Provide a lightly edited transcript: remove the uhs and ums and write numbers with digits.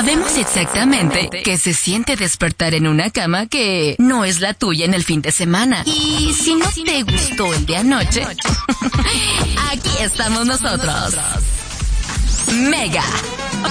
Sabemos exactamente qué se siente despertar en una cama que no es la tuya en el fin de semana. Y si no te gustó el de anoche, aquí estamos nosotros. Mega